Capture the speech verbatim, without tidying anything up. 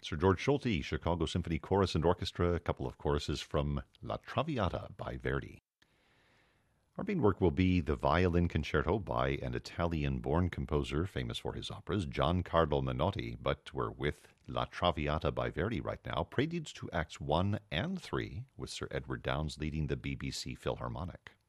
Sir George Solti, Chicago Symphony Chorus and Orchestra, a couple of choruses from La Traviata by Verdi. Our main work will be the Violin Concerto by an Italian-born composer famous for his operas, Giancarlo Menotti, but we're with La Traviata by Verdi right now, preludes to Acts one and three, with Sir Edward Downes leading the B B C Philharmonic.